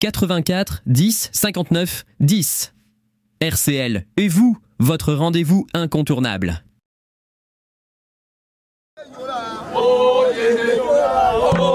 84 10 59 10. RCL et vous, votre rendez-vous incontournable.